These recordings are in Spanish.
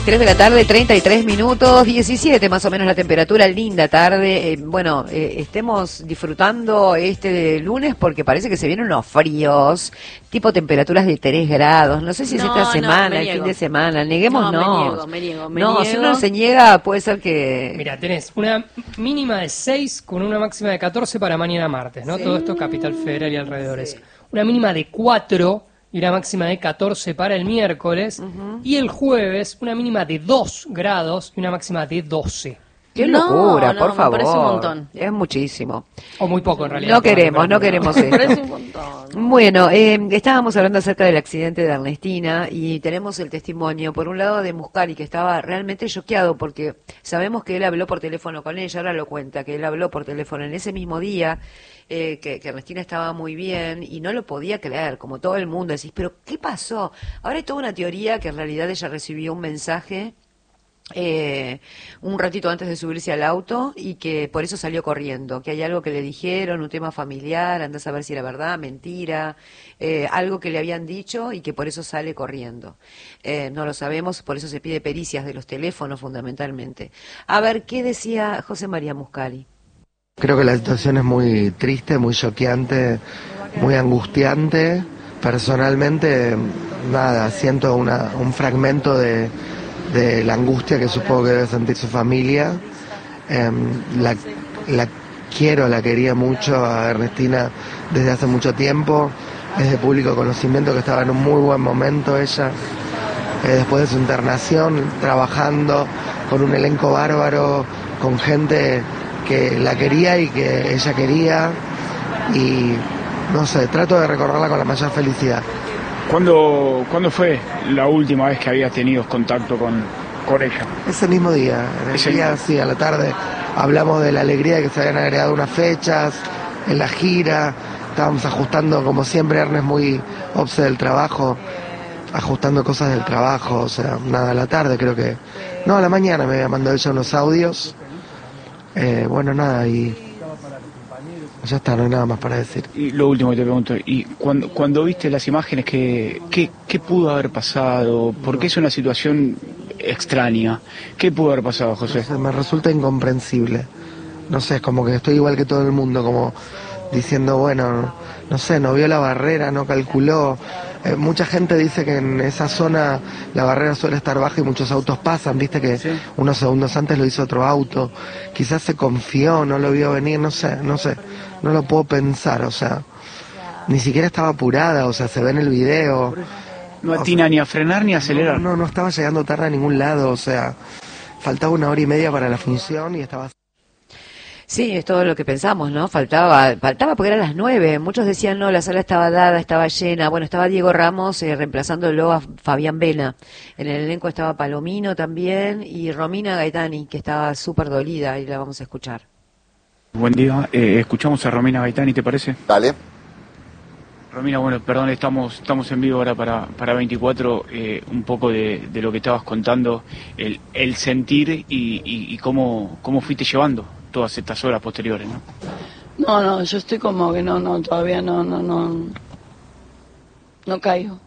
3 de la tarde, 33 minutos, 17 más o menos la temperatura, linda tarde. Estemos disfrutando este lunes porque parece que se vienen unos fríos, tipo temperaturas de 3 grados. No sé si es esta semana, el fin de semana. Neguemos, no. Me niego. No, si uno se niega, puede ser que... Mira, tenés una mínima de 6 con una máxima de 14 para mañana martes, ¿no? Sí. Todo esto Capital Federal y alrededores. Sí. Una mínima de 4 y una máxima de 14 para el miércoles. Y el jueves, una mínima de 2 grados y una máxima de 12. ¡Qué locura, por favor! Me parece un montón. Es muchísimo. O muy poco, en realidad. No queremos esto. Me parece un montón. Bueno, estábamos hablando acerca del accidente de Ernestina y tenemos el testimonio, por un lado, de Muscari, que estaba realmente choqueado porque sabemos que él habló por teléfono con ella, ahora lo cuenta, que él habló por teléfono en ese mismo día, que Ernestina estaba muy bien y no lo podía creer, como todo el mundo. Decís, ¿pero qué pasó? Ahora hay toda una teoría que en realidad ella recibió un mensaje un ratito antes de subirse al auto y que por eso salió corriendo, que hay algo que le dijeron, un tema familiar, andás a ver si era verdad, mentira, algo que le habían dicho y que por eso sale corriendo. No lo sabemos, por eso se pide pericias de los teléfonos fundamentalmente. A ver, ¿qué decía José María Muscari? Creo que la situación es muy triste, muy choqueante, muy angustiante. Personalmente, nada, siento un fragmento de la angustia que supongo que debe sentir su familia. La quería mucho a Ernestina desde hace mucho tiempo, es de público conocimiento que estaba en un muy buen momento ella, después de su internación, trabajando con un elenco bárbaro, con gente que la quería y que ella quería, y no sé, trato de recordarla con la mayor felicidad. ¿Cuándo fue la última vez que habías tenido contacto con ella? Ese mismo día, sí, a la tarde. Hablamos de la alegría de que se habían agregado unas fechas en la gira. Estábamos ajustando, como siempre, Ernest muy obse del trabajo, ajustando cosas del trabajo, o sea, nada, a la tarde creo que... No, a la mañana me había mandado ella unos audios. Bueno, nada, y... Ya está, no hay nada más para decir. Y lo último que te pregunto, y cuando viste las imágenes, ¿qué pudo haber pasado? Porque es una situación extraña. ¿Qué pudo haber pasado, José? No sé, me resulta incomprensible. No sé, es como que estoy igual que todo el mundo, como diciendo, bueno, no sé, no vio la barrera, no calculó. Mucha gente dice que en esa zona la barrera suele estar baja y muchos autos pasan, viste que sí. Unos segundos antes lo hizo otro auto, quizás se confió, no lo vio venir, no sé, no lo puedo pensar, o sea, ni siquiera estaba apurada, o sea, se ve en el video. No atina ni a frenar ni a acelerar. No estaba llegando tarde a ningún lado, o sea, faltaba 1 hora y media para la función y estaba... Sí, es todo lo que pensamos, ¿no? Faltaba porque era las 9. Muchos decían, no, la sala estaba dada, estaba llena. Bueno, estaba Diego Ramos reemplazándolo a Fabián Vena. En el elenco estaba Palomino también y Romina Gaetani, que estaba súper dolida y la vamos a escuchar. Buen día, escuchamos a Romina Gaetani, ¿te parece? Dale. Romina, bueno, perdón, estamos en vivo ahora para 24, un poco de lo que estabas contando, el sentir y cómo fuiste llevando todas estas horas posteriores, ¿no? No, yo estoy como que todavía no caigo.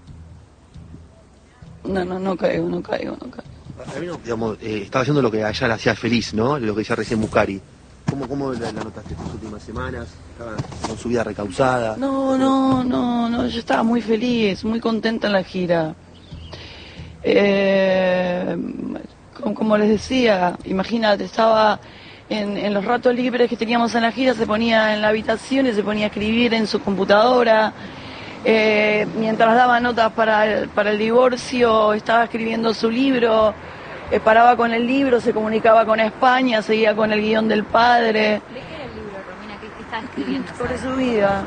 No caigo. Digamos, estaba haciendo lo que a ella la hacía feliz, ¿no? Lo que decía recién Muscari. ¿Cómo la notaste estas últimas semanas? ¿Estaba con su vida recausada? No, yo estaba muy feliz, muy contenta en la gira. Como les decía, imagínate, estaba en los ratos libres que teníamos en la gira, se ponía en la habitación y se ponía a escribir en su computadora. Mientras daba notas para el divorcio, estaba escribiendo su libro. Paraba con el libro, se comunicaba con España, seguía con el guión del padre. ¿De qué era el libro, Romina? ¿Qué estaba escribiendo? Sobre su vida.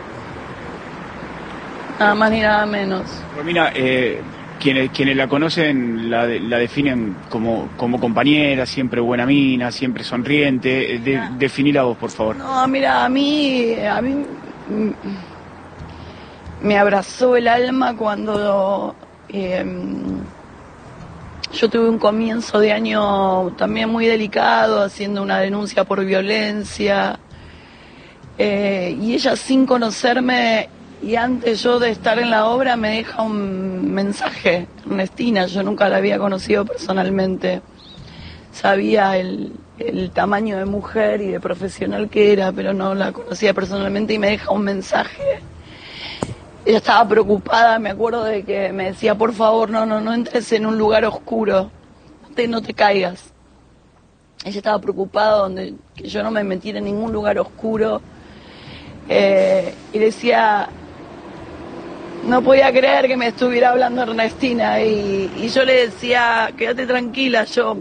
Nada más ni nada menos. Romina, quienes la conocen la definen como compañera, siempre buena mina, siempre sonriente. Definila vos, por favor. No, mira, a mí me abrazó el alma cuando... Yo tuve un comienzo de año también muy delicado, haciendo una denuncia por violencia, y ella, sin conocerme y antes yo de estar en la obra, me deja un mensaje Ernestina. Yo nunca la había conocido personalmente. Sabía el tamaño de mujer y de profesional que era, pero no la conocía personalmente, y me deja un mensaje. Ella estaba preocupada, me acuerdo de que me decía, por favor, no entres en un lugar oscuro, no te caigas. Ella estaba preocupada que yo no me metiera en ningún lugar oscuro, y decía, no podía creer que me estuviera hablando Ernestina, y yo le decía, quédate tranquila, yo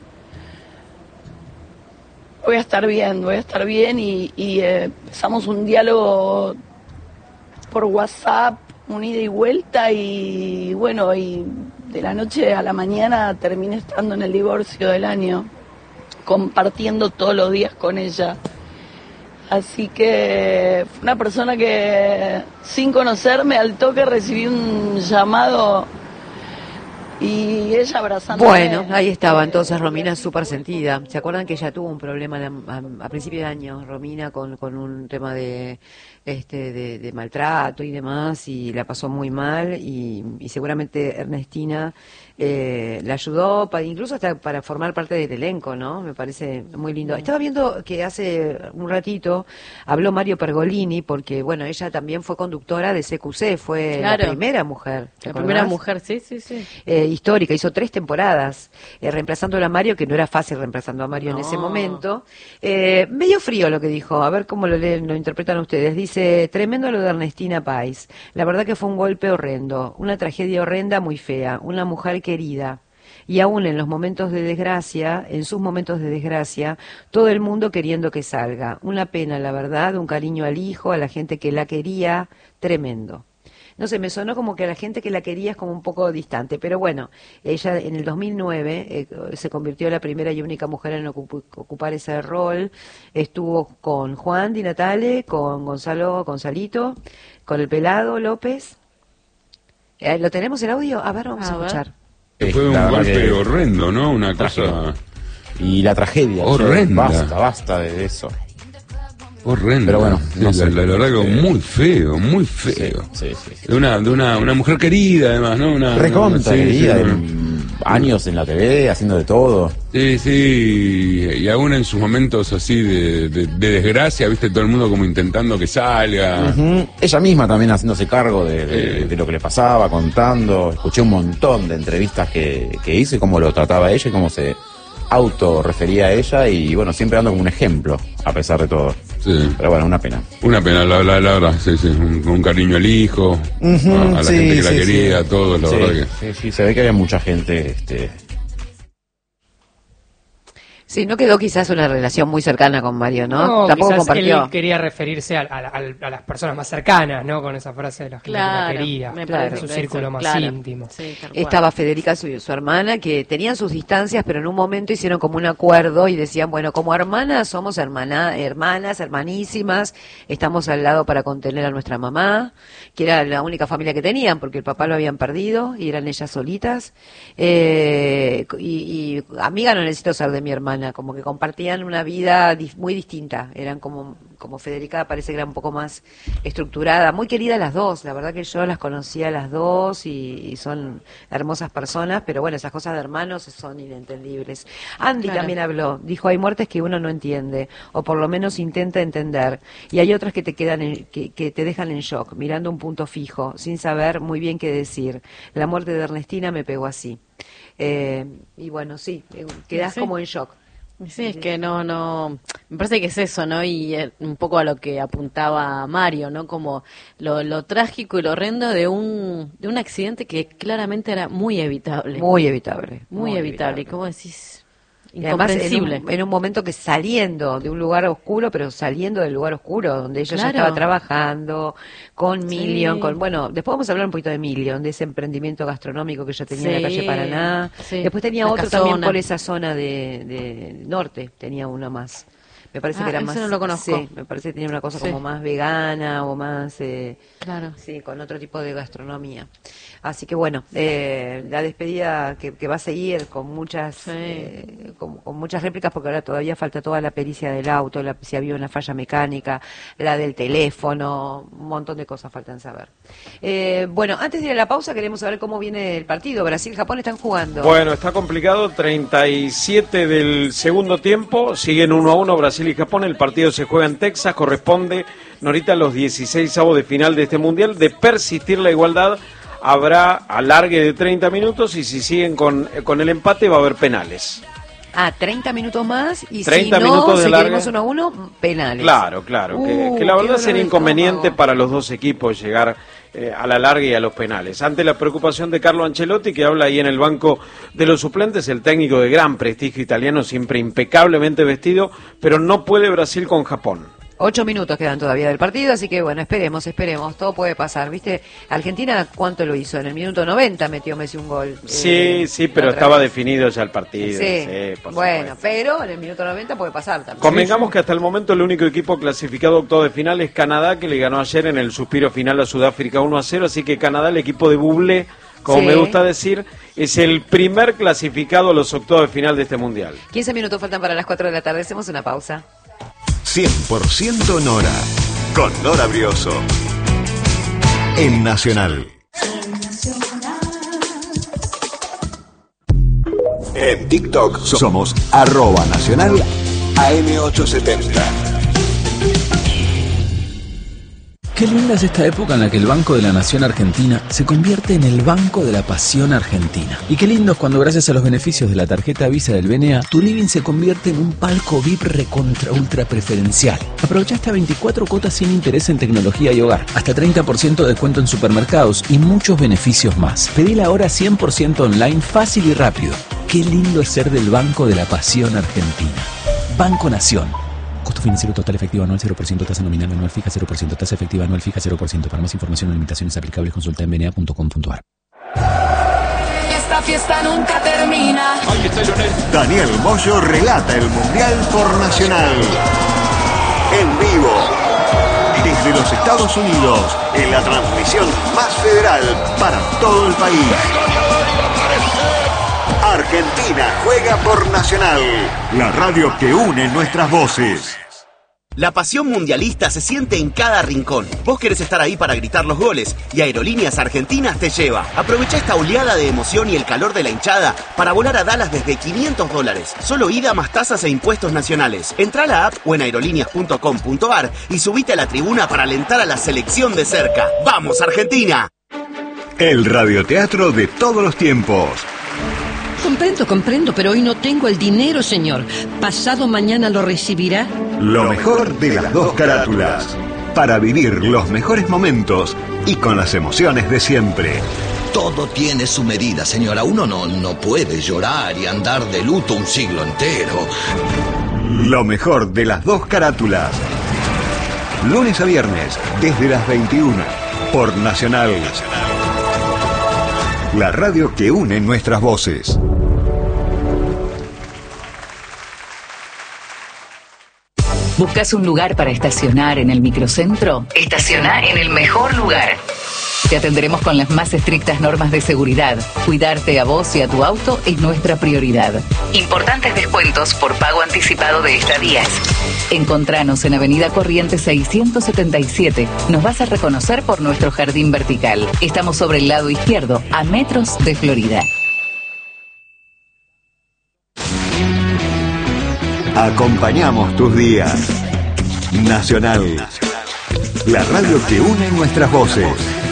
voy a estar bien, y empezamos un diálogo por WhatsApp, un ida y vuelta, y bueno, y de la noche a la mañana terminé estando en el divorcio del año, compartiendo todos los días con ella. Así que fue una persona que, sin conocerme, al toque recibí un llamado y ella abrazándome. Bueno, ahí estaba entonces Romina súper sentida. ¿Se acuerdan que ella tuvo un problema a principio de año, Romina, con un tema de maltrato y demás, y la pasó muy mal, y seguramente Ernestina la ayudó incluso hasta para formar parte del elenco, ¿no? Me parece muy lindo. Estaba viendo que hace un ratito habló Mario Pergolini, porque bueno, ella también fue conductora de CQC, fue la primera mujer. La primera mujer, sí. Histórica, hizo 3 temporadas, reemplazando a Mario, que no era fácil reemplazando a Mario en ese momento. Medio frío lo que dijo, a ver cómo lo interpretan ustedes. Dice, tremendo lo de Ernestina Pais, la verdad que fue un golpe horrendo, una tragedia horrenda muy fea, una mujer querida. Y aún en los momentos de desgracia, en sus momentos de desgracia, todo el mundo queriendo que salga. Una pena, la verdad, un cariño al hijo, a la gente que la quería, tremendo. No sé, me sonó como que a la gente que la quería es como un poco distante, pero bueno, ella en el 2009 se convirtió en la primera y única mujer en ocupar ese rol. Estuvo con Juan Di Natale, con Gonzalito, con el Pelado López. ¿Lo tenemos el audio? A ver, vamos a escuchar. Fue un golpe horrendo, ¿no? Una cosa... Y la tragedia. Horrenda. Basta de eso. Horrendo. Pero bueno, no sé. La verdad que muy feo. Sí. De una mujer querida, además, ¿no? Recontra querida, años en la TV, haciendo de todo. Sí, y aún en sus momentos así de desgracia, viste, todo el mundo como intentando que salga. Ella misma también haciéndose cargo de lo que le pasaba, contando. Escuché un montón de entrevistas que hizo y cómo lo trataba ella y cómo se autorrefería a ella, y bueno, siempre dando como un ejemplo, a pesar de todo. Sí. Pero bueno, una pena. Una pena, la verdad, sí. Un cariño al hijo, a la gente que la quería, a todos, la verdad que... Sí, se ve que había mucha gente... Sí, no quedó quizás una relación muy cercana con Mario, ¿no? No, tampoco quizás compartió. Él quería referirse a las personas más cercanas, ¿no? Con esa frase de la gente que la quería, claro, su círculo más íntimo. Sí, estaba Federica, su hermana, que tenían sus distancias, pero en un momento hicieron como un acuerdo y decían, bueno, como hermanas somos hermanas, hermanísimas, estamos al lado para contener a nuestra mamá, que era la única familia que tenían, porque el papá lo habían perdido y eran ellas solitas. Y amiga no necesito ser de mi hermana, como que compartían una vida muy distinta, eran como Federica parece que era un poco más estructurada, muy querida las dos, la verdad que yo las conocía a las dos y son hermosas personas, pero bueno, esas cosas de hermanos son inentendibles. Andy también habló, dijo, hay muertes que uno no entiende, o por lo menos intenta entender, y hay otras que te quedan que te dejan en shock, mirando un punto fijo, sin saber muy bien qué decir. La muerte de Ernestina me pegó así. Y bueno, sí, quedás como en shock. Sí, es que no, me parece que es eso, ¿no? Y un poco a lo que apuntaba Mario, ¿no? Como lo trágico y lo horrendo de un accidente que claramente era muy evitable. Muy evitable. Muy evitable. ¿Y cómo decís? Incomprensible. Además, en un momento que saliendo de un lugar oscuro, pero saliendo del lugar oscuro, donde ella ya estaba trabajando con Million, después vamos a hablar un poquito de Million, de ese emprendimiento gastronómico que ella tenía en la calle Paraná. Después tenía otro también por esa zona de norte, tenía uno más. Me parece que era más... no lo conozco. Sí, me parece que tenía una cosa como más vegana o más... claro. Sí, con otro tipo de gastronomía. Así que bueno, la despedida que va a seguir con muchas con muchas réplicas porque ahora todavía falta toda la pericia del auto, si había una falla mecánica, la del teléfono, un montón de cosas faltan saber. Bueno, antes de ir a la pausa queremos saber cómo viene el partido. Brasil-Japón están jugando. Bueno, está complicado, 37 del segundo tiempo, siguen 1-1 Brasil y Japón, el partido se juega en Texas, corresponde, Norita, a los 16avos de final de este mundial. De persistir la igualdad, habrá alargue de 30 minutos y si siguen con el empate va a haber penales. 30 minutos más y 30 si no, minutos de seguiremos 1-1, penales. Claro, que la verdad sería inconveniente para los dos equipos llegar a la larga y a los penales. Ante la preocupación de Carlo Ancelotti, que habla ahí en el banco de los suplentes, el técnico de gran prestigio italiano, siempre impecablemente vestido, pero no puede Brasil con Japón. 8 minutos quedan todavía del partido, así que bueno, esperemos, todo puede pasar, ¿viste? Argentina, ¿cuánto lo hizo? En el minuto 90 metió Messi un gol. Sí, pero estaba definido ya el partido. Sí, por bueno, supuesto. pero en el minuto 90 puede pasar también. Convengamos que hasta el momento el único equipo clasificado a octavos de final es Canadá, que le ganó ayer en el suspiro final a Sudáfrica 1-0, así que Canadá, el equipo de Bublé, como me gusta decir, es el primer clasificado a los octavos de final de este mundial. 15 minutos faltan para las 4 de la tarde, hacemos una pausa. 100% Nora, con Nora Brioso, en Nacional. En TikTok somos @Nacional AM870. Qué linda es esta época en la que el Banco de la Nación Argentina se convierte en el Banco de la Pasión Argentina. Y qué lindo es cuando gracias a los beneficios de la tarjeta Visa del BNA, tu living se convierte en un palco VIP recontra ultra preferencial. Aprovecha hasta 24 cuotas sin interés en tecnología y hogar, hasta 30% de descuento en supermercados y muchos beneficios más. Pedila ahora 100% online, fácil y rápido. Qué lindo es ser del Banco de la Pasión Argentina. Banco Nación. Costo financiero total efectivo anual 0%, tasa nominal anual fija 0%, tasa efectiva anual fija 0%. Para más información o limitaciones aplicables consulta en bna.com.ar. Esta fiesta nunca termina. Daniel Moyo relata el Mundial por Nacional. En vivo. Desde los Estados Unidos, en la transmisión más federal para todo el país. Argentina juega por Nacional, la radio que une nuestras voces. La pasión mundialista se siente en cada rincón. Vos querés estar ahí para gritar los goles y Aerolíneas Argentinas te lleva. Aprovecha esta oleada de emoción y el calor de la hinchada para volar a Dallas desde $500. Solo ida más tasas e impuestos nacionales. Entrá a la app o en aerolíneas.com.ar y subite a la tribuna para alentar a la selección de cerca. ¡Vamos, Argentina! El radioteatro de todos los tiempos. Comprendo, pero hoy no tengo el dinero, señor. ¿Pasado mañana lo recibirá? Lo mejor de las dos carátulas. Para vivir los mejores momentos y con las emociones de siempre. Todo tiene su medida, señora. Uno no puede llorar y andar de luto un siglo entero. Lo mejor de las dos carátulas. Lunes a viernes, desde las 21, por Nacional. La radio que une nuestras voces. ¿Buscas un lugar para estacionar en el microcentro? Estaciona en el mejor lugar. Te atenderemos con las más estrictas normas de seguridad. Cuidarte a vos y a tu auto es nuestra prioridad. Importantes descuentos por pago anticipado de estadías. Encontranos en Avenida Corrientes 677. Nos vas a reconocer por nuestro jardín vertical. Estamos sobre el lado izquierdo, a metros de Florida. Acompañamos tus días. Nacional. La radio que une nuestras voces.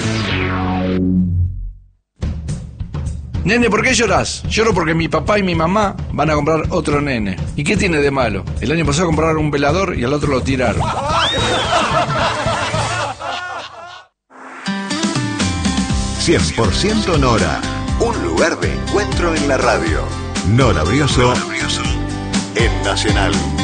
Nene, ¿por qué llorás? Lloro porque mi papá y mi mamá van a comprar otro nene. ¿Y qué tiene de malo? El año pasado compraron un velador y al otro lo tiraron. 100% Nora. Un lugar de encuentro en la radio. Nora Brioso. En Nacional.